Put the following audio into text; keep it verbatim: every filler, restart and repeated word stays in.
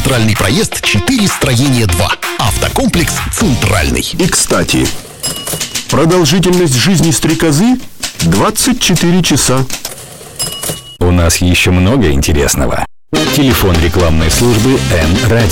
Центральный проезд, четыре, строение два. Автокомплекс «Центральный». И, кстати, продолжительность жизни стрекозы двадцать четыре часа. У нас еще много интересного. Телефон рекламной службы Н-Радио.